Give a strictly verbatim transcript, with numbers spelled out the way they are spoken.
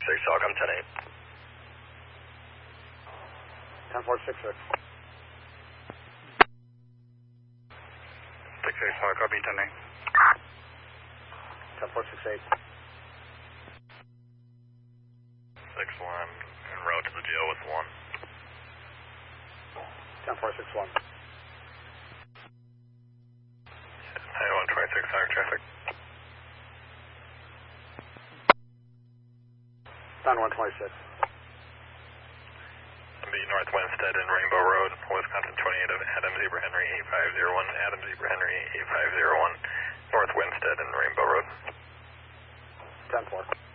six, Welcome ten eight. ten four six six. six six, copy ten eight. ten four six eight. six one, en route to the jail with one. ten four six one. ninety-one twenty-six, higher traffic. ninety-one twenty-six. The North Winstead and Rainbow Road, Wisconsin twenty-eight of Adam Zebra Henry eight five zero one, Adam Zebra Henry eight five zero one, North Winstead and Rainbow Road. ten four.